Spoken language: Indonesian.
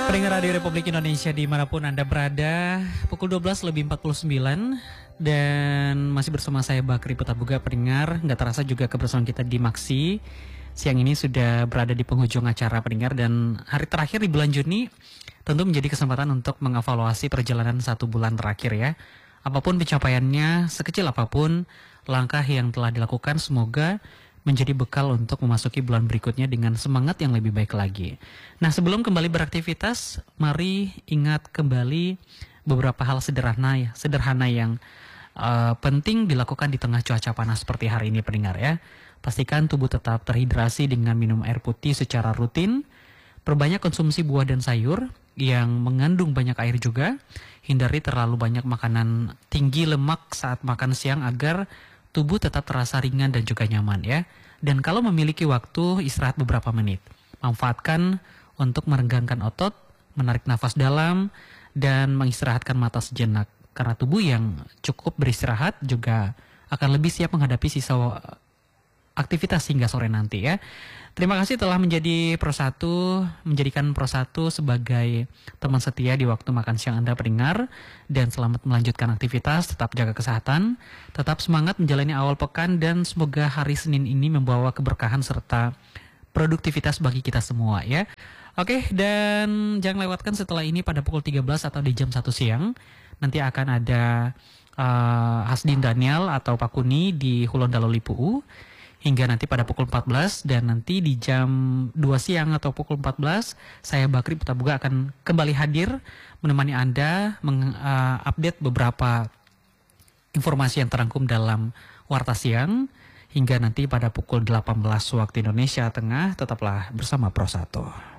Pendengar Radio Republik Indonesia dimanapun Anda berada, pukul 12:49 dan masih bersama saya Bakri Putabuga. Pendengar, nggak terasa juga kebersamaan kita di Maksi. Siang ini sudah berada di penghujung acara pendengar, dan hari terakhir di bulan Juni tentu menjadi kesempatan untuk mengevaluasi perjalanan 1 bulan terakhir ya. Apapun pencapaiannya, sekecil apapun langkah yang telah dilakukan, semoga menjadi bekal untuk memasuki bulan berikutnya dengan semangat yang lebih baik lagi. Nah, sebelum kembali beraktivitas, mari ingat kembali beberapa hal sederhana yang penting dilakukan di tengah cuaca panas seperti hari ini pendengar ya. Pastikan tubuh tetap terhidrasi dengan minum air putih secara rutin. Perbanyak konsumsi buah dan sayur yang mengandung banyak air juga. Hindari terlalu banyak makanan tinggi lemak saat makan siang agar tubuh tetap terasa ringan dan juga nyaman ya. Dan kalau memiliki waktu, istirahat beberapa menit. Manfaatkan untuk meregangkan otot, menarik nafas dalam, dan mengistirahatkan mata sejenak. Karena tubuh yang cukup beristirahat juga akan lebih siap menghadapi sisa aktivitas hingga sore nanti ya. Terima kasih telah menjadikan Pro 1 sebagai teman setia di waktu makan siang Anda pendengar, dan selamat melanjutkan aktivitas, tetap jaga kesehatan, tetap semangat menjalani awal pekan, dan semoga hari Senin ini membawa keberkahan serta produktivitas bagi kita semua ya. Oke, dan jangan lewatkan setelah ini pada pukul 13 atau di jam 1 siang nanti akan ada Hasdin Daniel atau Pak Kuni di Hulon Dalo Lipu, hingga nanti pada pukul 14, dan nanti di jam 2 siang atau pukul 14 saya Bakri Putabuga akan kembali hadir menemani Anda mengupdate beberapa informasi yang terangkum dalam Warta Siang, hingga nanti pada pukul 18 waktu Indonesia Tengah. Tetaplah bersama Pro 1.